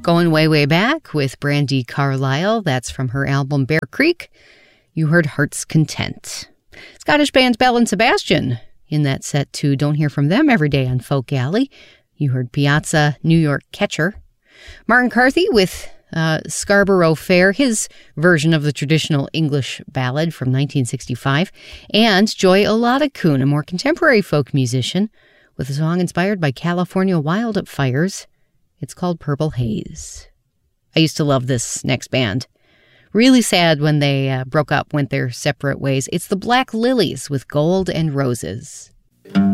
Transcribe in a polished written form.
Going way, way back with Brandi Carlile. That's from her album Bear Creek. You heard Heart's Content. Scottish band Belle and Sebastian in that set too. Don't hear from them every day on Folk Alley. You heard Piazza, New York Catcher. Martin Carthy with Scarborough Fair, his version of the traditional English ballad from 1965. And Joy Oladokun, a more contemporary folk musician, with a song inspired by California wildfires. It's called Purple Haze. I used to love this next band. Really sad when they broke up, went their separate ways. It's the Black Lilies with Gold and Roses.